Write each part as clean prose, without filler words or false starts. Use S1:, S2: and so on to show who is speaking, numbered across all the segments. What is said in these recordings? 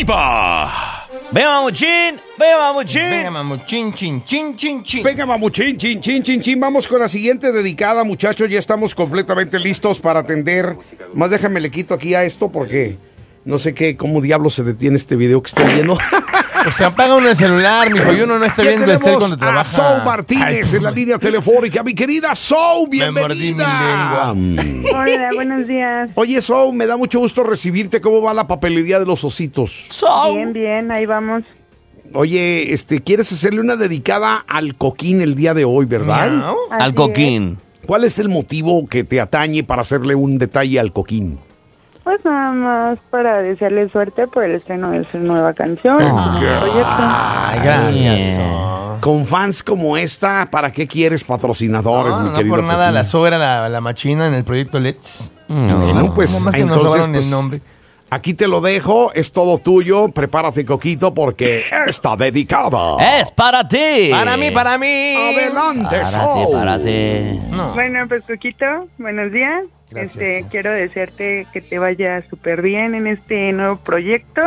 S1: chispa.
S2: Venga, mamuchín. Venga, mamuchín.
S3: Venga, mamuchín, chin, chin, chin, chin.
S4: Venga, mamuchín, chin, chin, chin, chin. Vamos con la siguiente dedicada, muchachos. Ya estamos completamente listos para atender. Más déjame le quito aquí a esto porque no sé cómo diablos se detiene este video que estoy viendo.
S3: O sea, apaga uno el celular, mijo, y uno no está viendo el cel cuando trabaja.
S4: Sou Martínez en la línea telefónica. Mi querida Sou, bienvenida.
S5: Hola, buenos días.
S4: Oye, Sou, me da mucho gusto recibirte. ¿Cómo va la papelería de los ositos?
S5: Bien, bien, ahí vamos.
S4: Oye, quieres hacerle una dedicada al Coquín el día de hoy, ¿verdad?
S3: No.
S2: Al Coquín.
S4: ¿Cuál es el motivo que te atañe para hacerle un detalle al Coquín?
S5: Pues nada más para desearle suerte por el estreno de su nueva canción, su proyecto.
S3: Ay, gracias. Oh.
S4: Con fans como esta, ¿para qué quieres patrocinadores, mi
S3: No
S4: querido
S3: por nada,
S4: Coquín?
S3: la sobra la machina en el proyecto Let's.
S4: No, pues,
S3: nada más que nos
S4: entonces,
S3: robaron
S4: pues,
S3: el nombre.
S4: Aquí te lo dejo, es todo tuyo. Prepárate, Coquito, porque está dedicada.
S2: Es para ti.
S3: Para mí.
S4: Adelante, Sou.
S2: Párate.
S3: No.
S5: Bueno, pues Coquito, buenos días.
S3: Gracias.
S5: Quiero desearte que te vaya súper bien en este nuevo proyecto.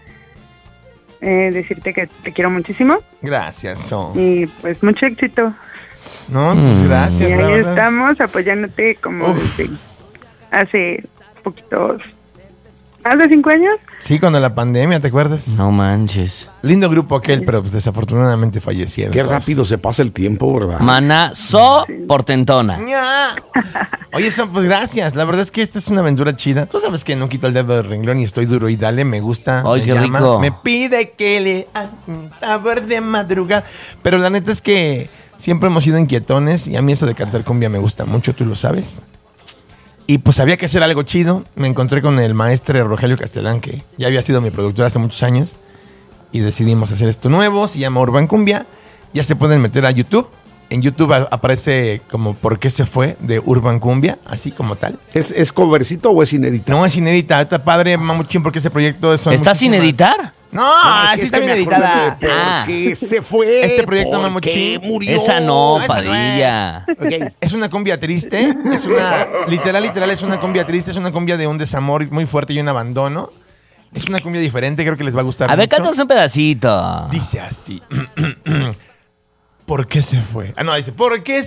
S5: Decirte que te quiero muchísimo
S3: Gracias, son.
S5: y pues mucho éxito.
S3: No, pues gracias,
S5: Y
S3: la
S5: ahí
S3: verdad.
S5: estamos apoyándote como desde hace poquitos, más de 5 años.
S3: Sí, cuando la pandemia, ¿te acuerdas?
S2: No manches.
S3: Lindo grupo aquel, pero pues, desafortunadamente fallecieron.
S4: Qué rápido se pasa el tiempo, ¿verdad?
S2: Mana portentona.
S3: ¡Ña! Oye, Son, pues gracias. La verdad es que esta es una aventura chida. Tú sabes que no quito el dedo del renglón y estoy duro y dale, me gusta.
S2: Ay,
S3: me
S2: qué
S3: llama,
S2: rico.
S3: Me pide que le haga un sabor de madrugada. Pero la neta es que siempre hemos sido inquietones y a mí eso de cantar cumbia me gusta mucho, tú lo sabes. Y pues había que hacer algo chido. Me encontré con el maestro Rogelio Castelán, que ya había sido mi productor hace muchos años. Y decidimos hacer esto nuevo. Se llama Urban Cumbia. Ya se pueden meter a YouTube. En YouTube aparece como ¿Por qué se fue? De Urban Cumbia, así como tal.
S4: ¿Es covercito o es inédita?
S3: No, es inédita. Está padre, mamuchín, porque ese proyecto es...
S2: ¿Está sin editar?
S3: No,
S4: No, es que
S3: sí está
S4: me
S3: bien
S4: acordé
S3: editada.
S4: de ¿Por qué se fue?
S3: Este proyecto,
S4: ¿Por
S3: mamuchín.
S4: qué murió?
S2: Esa no,
S3: esa no es.
S2: Padilla.
S4: Ok.
S3: Es una cumbia triste. Es una... Literal, es una cumbia triste. Es una cumbia de un desamor muy fuerte y un abandono. Es una cumbia diferente. Creo que les va a gustar
S2: A ver,
S3: mucho.
S2: cántanos un pedacito.
S3: Dice así. ¿Por qué se fue? Ah, no, dice, ¿por qué se